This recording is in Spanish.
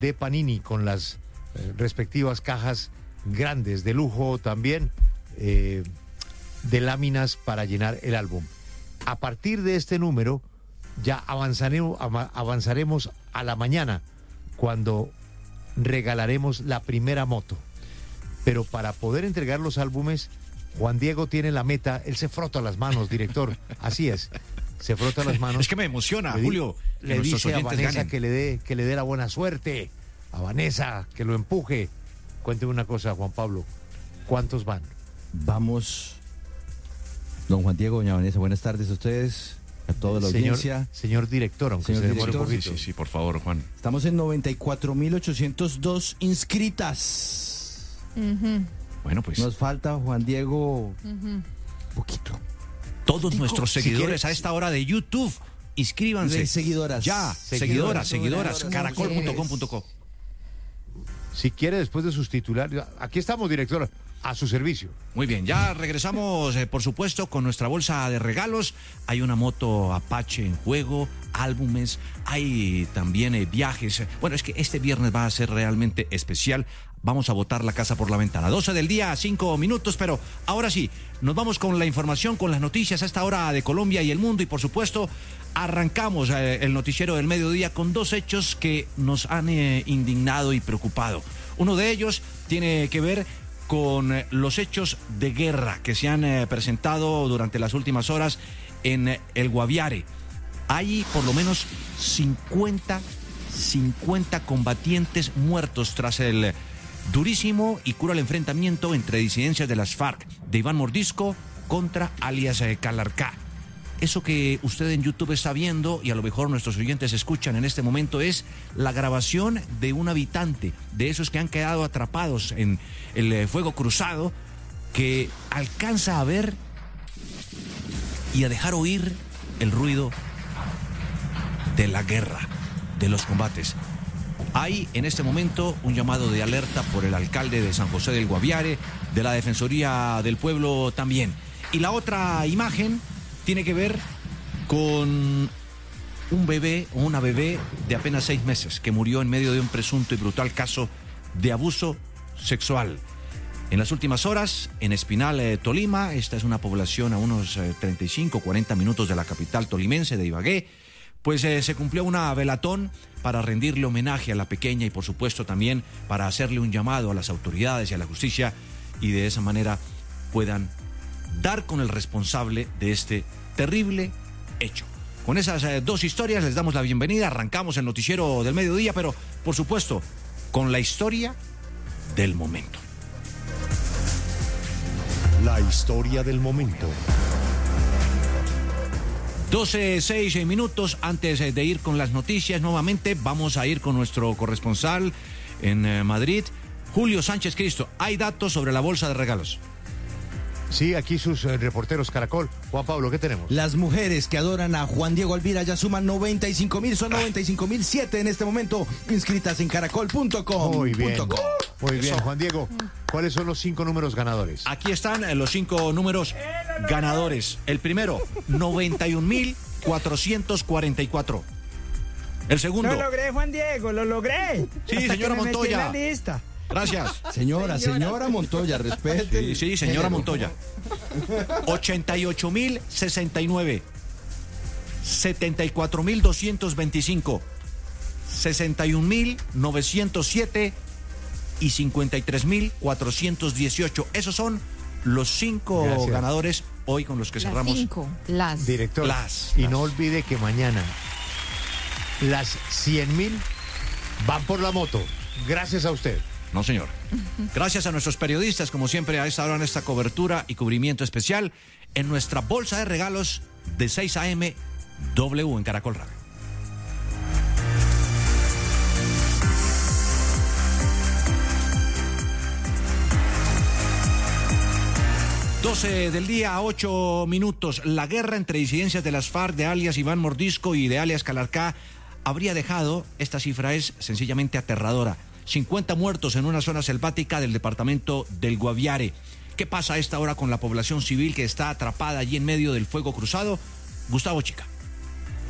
de Panini con las respectivas cajas grandes de lujo también, de láminas para llenar el álbum. A partir de este número ya avanzaremos a la mañana, cuando regalaremos la primera moto. Pero para poder entregar los álbumes, Juan Diego tiene la meta. Él se frota las manos, director. Así es, se frota las manos. Es que me emociona, Julio. Le dice a Vanessa que le dé la buena suerte. A Vanessa, que lo empuje. Cuénteme una cosa, Juan Pablo. ¿Cuántos van? Vamos, don Juan Diego, doña Vanessa, buenas tardes a ustedes, a toda la audiencia. Señor director, aunque señor se demore director, un poquito. Sí, por favor, Juan. Estamos en 94.802 inscritas. Bueno, pues Nos falta, Juan Diego, poquito. Todos nuestros seguidores si a esta hora de YouTube, inscríbanse. De seguidoras. Ya, seguidoras, caracol.com.co. Si quiere, después de sus titulares. Aquí estamos, director, a su servicio. Muy bien, ya regresamos, por supuesto, con nuestra bolsa de regalos. Hay una moto Apache en juego, álbumes, hay también viajes. Bueno, es que este viernes va a ser realmente especial. Vamos a botar la casa por la ventana. 12 del día, 5 minutos, pero ahora sí, nos vamos con la información, con las noticias a esta hora de Colombia y el mundo. Y por supuesto, arrancamos el noticiero del mediodía con dos hechos que nos han indignado y preocupado. Uno de ellos tiene que ver con los hechos de guerra que se han presentado durante las últimas horas en el Guaviare. Hay por lo menos 50 combatientes muertos tras el durísimo y cruel enfrentamiento entre disidencias de las FARC de Iván Mordisco contra alias Calarcá. Eso que usted en YouTube está viendo y a lo mejor nuestros oyentes escuchan en este momento es la grabación de un habitante, de esos que han quedado atrapados en el fuego cruzado, que alcanza a ver y a dejar oír el ruido de la guerra, de los combates. Hay en este momento un llamado de alerta por el alcalde de San José del Guaviare, de la Defensoría del Pueblo también. Y la otra imagen tiene que ver con un bebé o una bebé de apenas 6 meses que murió en medio de un presunto y brutal caso de abuso sexual. En las últimas horas, en Espinal, Tolima, esta es una población a unos 35-40 minutos de la capital tolimense de Ibagué, pues se cumplió una velatón para rendirle homenaje a la pequeña y por supuesto también para hacerle un llamado a las autoridades y a la justicia y de esa manera puedan dar con el responsable de este terrible hecho. Con esas dos historias les damos la bienvenida, arrancamos el noticiero del mediodía, pero por supuesto con la historia del momento. La historia del momento. 12:06 minutos. Antes de ir con las noticias, nuevamente vamos a ir con nuestro corresponsal en Madrid, Julio Sánchez Cristo. Hay datos sobre la bolsa de regalos. Sí, aquí sus reporteros Caracol. Juan Pablo, ¿qué tenemos? Las mujeres que adoran a Juan Diego Alvira ya suman 95.000, son 95.007 en este momento, inscritas en caracol.com. Muy bien, muy bien, Juan Diego. ¿Cuáles son los 5 números ganadores? Aquí están los 5 números ganadores. El primero, 91.444. El segundo. Lo logré, Juan Diego, lo logré. Sí, hasta señora que me metí Montoya. en la lista. Gracias. Señora Montoya, respete. Sí, señora Montoya. 88.069. 74.225. 61.907 y 53.418. Esos son los 5 ganadores hoy con los que cerramos. Director, Las. No olvide que mañana las 100.000 van por la moto. Gracias a usted. No, señor. Gracias a nuestros periodistas, como siempre, a esta hora en esta cobertura y cubrimiento especial en nuestra bolsa de regalos de 6 a.m. W en Caracol Radio. Del día, 8 minutos. La guerra entre disidencias de las FARC, de alias Iván Mordisco y de alias Calarcá, habría dejado, esta cifra es sencillamente aterradora, 50 muertos en una zona selvática del departamento del Guaviare. ¿Qué pasa a esta hora con la población civil que está atrapada allí en medio del fuego cruzado? Gustavo Chica.